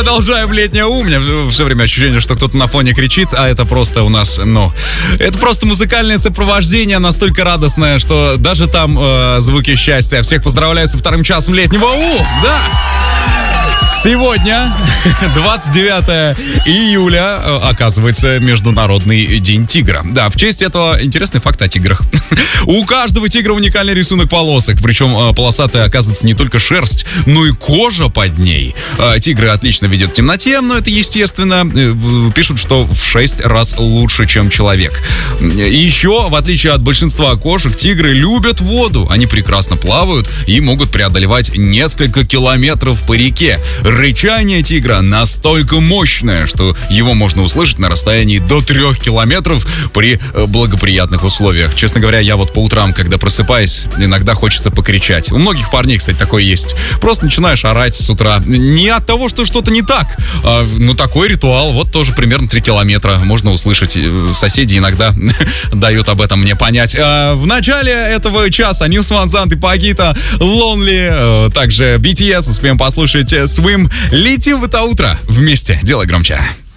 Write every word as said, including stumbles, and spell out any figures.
Продолжаем летнее у. У меня все время ощущение, что кто-то на фоне кричит, а это просто у нас, ну, это просто музыкальное сопровождение настолько радостное, что даже там э, звуки счастья. Всех поздравляю со вторым часом летнего у. Да. Сегодня, двадцать девятое июля, оказывается, Международный день тигра. Да, в честь этого интересный факт о тиграх. У каждого тигра уникальный рисунок полосок, причем полосатая оказывается не только шерсть, но и кожа под ней. Тигры отлично видят в темноте, но это естественно. Пишут, что в шесть раз лучше, чем человек. И еще, в отличие от большинства кошек, тигры любят воду. Они прекрасно плавают и могут преодолевать несколько километров по реке. Рычание тигра настолько мощное, что его можно услышать на расстоянии до трех километров при благоприятных условиях. Честно говоря, я вот по утрам, когда просыпаюсь, иногда хочется покричать. У многих парней, кстати, такое есть. Просто начинаешь орать с утра. Не от того, что что-то не так. А, ну, такой ритуал. Вот тоже примерно три километра можно услышать. Соседи иногда дают об этом мне понять. А, в начале этого часа Нилс Ван Зант и Пагита, Lonely, также би ти эс. Успеем послушать Swim. Летим в это утро вместе. Делай громче.